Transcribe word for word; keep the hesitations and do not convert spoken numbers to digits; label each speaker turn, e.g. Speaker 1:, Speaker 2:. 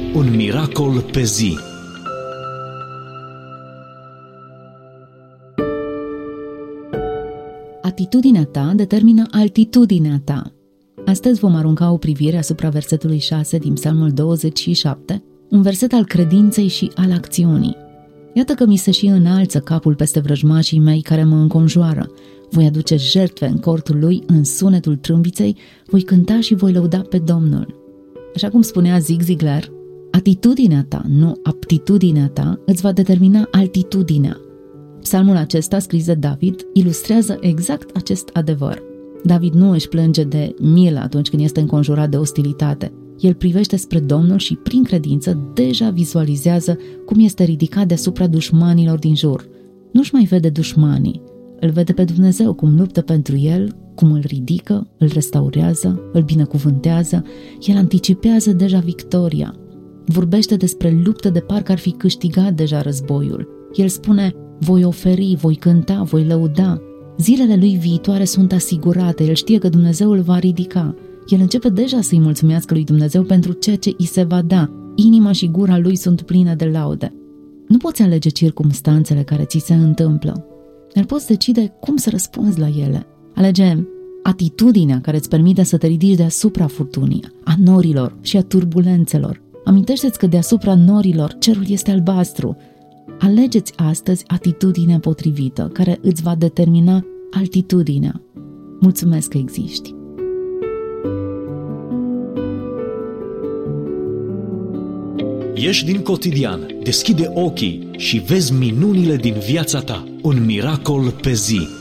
Speaker 1: Un miracol pe zi.
Speaker 2: Atitudinea ta determină altitudinea ta. Astăzi vom arunca o privire asupra versetului șase din Psalmul douăzeci și șapte, un verset al credinței și al acțiunii. Iată că mi se și înalță capul peste vrăjmașii mei care mă înconjoară. Voi aduce jertfe în cortul lui, în sunetul trâmbiței, voi cânta și voi lăuda pe Domnul. Așa cum spunea Zig Ziglar, atitudinea ta, nu aptitudinea ta, îți va determina altitudinea. Psalmul acesta, scris de David, ilustrează exact acest adevăr. David nu își plânge de milă atunci când este înconjurat de ostilitate. El privește spre Domnul și, prin credință, deja vizualizează cum este ridicat deasupra dușmanilor din jur. Nu-și mai vede dușmanii, îl vede pe Dumnezeu cum luptă pentru el, cum îl ridică, îl restaurează, îl binecuvântează, el anticipează deja victoria. Vorbește despre luptă de parcă ar fi câștigat deja războiul. El spune, voi oferi, voi cânta, voi lăuda. Zilele lui viitoare sunt asigurate, el știe că Dumnezeu îl va ridica. El începe deja să-i mulțumească lui Dumnezeu pentru ceea ce îi se va da. Inima și gura lui sunt pline de laude. Nu poți alege circumstanțele care ți se întâmplă, dar poți decide cum să răspunzi la ele. Alege atitudinea care îți permite să te ridici deasupra furtunii, a norilor și a turbulențelor. Amintește-ți că deasupra norilor cerul este albastru. Alegeți astăzi atitudinea potrivită, care îți va determina altitudinea. Mulțumesc că existi!
Speaker 1: Ieși din cotidian, deschide ochii și vezi minunile din viața ta. Un miracol pe zi.